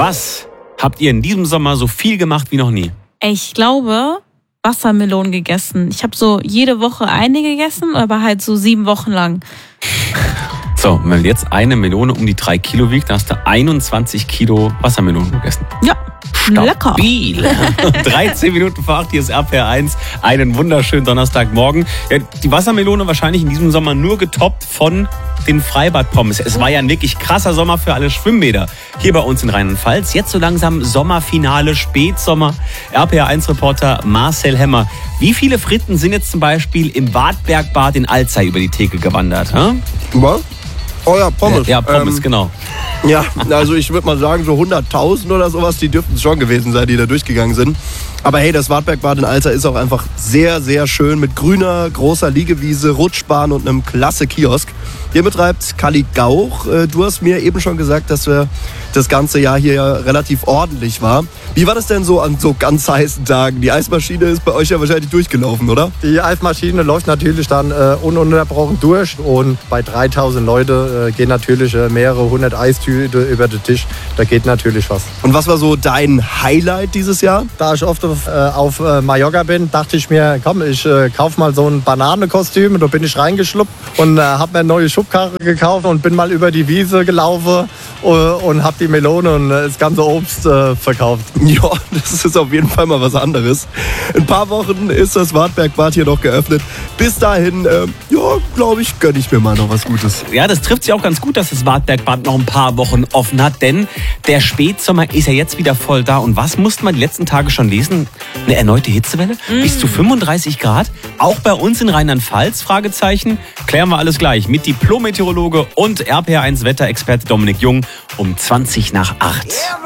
Was habt ihr in diesem Sommer so viel gemacht wie noch nie? Ich glaube, Wassermelonen gegessen. Ich habe so jede Woche eine gegessen, aber halt so 7 Wochen lang. So, wenn jetzt eine Melone um die 3 Kilo wiegt, dann hast du 21 Kilo Wassermelonen gegessen. Ja, lecker. Stabil. 13 Minuten vor 8, hier ist RPR1. Einen wunderschönen Donnerstagmorgen. Ja, die Wassermelone wahrscheinlich in diesem Sommer nur getoppt von den Freibadpommes. Es war ja ein wirklich krasser Sommer für alle Schwimmbäder. Hier bei uns in Rheinland-Pfalz. Jetzt so langsam Sommerfinale, Spätsommer. RPR1-Reporter Marcel Hemmer. Wie viele Fritten sind jetzt zum Beispiel im Wartbergbad in Alzey über die Theke gewandert? Was? Oh ja, Pommes. Ja, Pommes, genau. Ja, also ich würde mal sagen, so 100.000 oder sowas, die dürften es schon gewesen sein, die da durchgegangen sind. Aber hey, das Wartbergbad in Alzey ist auch einfach sehr, sehr schön mit grüner, großer Liegewiese, Rutschbahn und einem klasse Kiosk. Hier betreibt Kalli Gauch. Du hast mir eben schon gesagt, dass das ganze Jahr hier ja relativ ordentlich war. Wie war das denn so an so ganz heißen Tagen? Die Eismaschine ist bei euch ja wahrscheinlich durchgelaufen, oder? Die Eismaschine läuft natürlich dann ununterbrochen durch und bei 3000 Leute gehen natürlich mehrere 100 Eistüte über den Tisch. Da geht natürlich was. Und was war so dein Highlight dieses Jahr? Da ich oft auf Mallorca bin, dachte ich mir, komm, ich kaufe mal so ein Bananenkostüm. Und da bin ich reingeschluppt und habe mir eine neue Schubkarre gekauft und bin mal über die Wiese gelaufen und habe die Melone und das ganze Obst verkauft. Ja, das ist auf jeden Fall mal was anderes. In ein paar Wochen ist das Wartbergbad hier noch geöffnet. Bis dahin, glaube ich, gönne ich mir mal noch was Gutes. Ja, das trifft sich auch ganz gut, dass das Wartbergbad noch ein paar Wochen offen hat, denn der Spätsommer ist ja jetzt wieder voll da. Und was musste man die letzten Tage schon lesen? Eine erneute Hitzewelle? Bis zu 35 Grad? Auch bei uns in Rheinland-Pfalz? Fragezeichen. Klären wir alles gleich mit Diplom-Meteorologe und RPR1-Wetterexperte Dominik Jung um 20 nach 8.